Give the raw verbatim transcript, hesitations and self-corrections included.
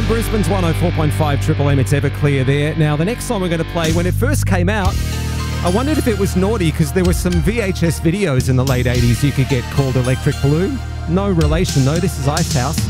on Brisbane's one oh four point five Triple M. It's Everclear there. Now, the next song we're going to play, when it first came out, I wondered if it was naughty because there were some V H S videos in the late eighties you could get called Electric Blue. No relation, though. This is Icehouse.